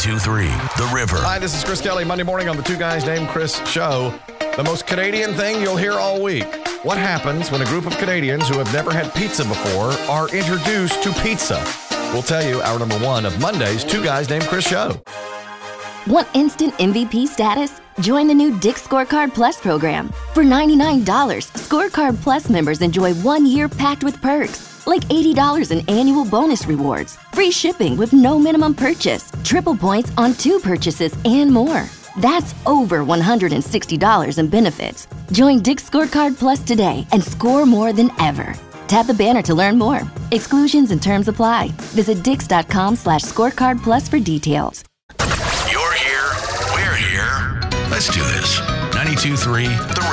92.3 The River. Hi, this is Chris Kelly. Monday morning on the Two Guys Named Chris show. The most Canadian thing you'll hear all week. What happens when a group of Canadians who have never had pizza before are introduced to pizza? We'll tell you hour number 1 of Monday's Two Guys Named Chris show. Want instant MVP status? Join the new Dick's Scorecard Plus program. For $99, Scorecard Plus members enjoy 1 year packed with perks, like $80 in annual bonus rewards, free shipping with no minimum purchase, triple points on 2 purchases, and more. That's over $160 in benefits. Join Dick's Scorecard Plus today and score more than ever. Tap the banner to learn more. Exclusions and terms apply. Visit dix.com/scorecard plus for details. You're here. We're here. Let's do this. 92.3 The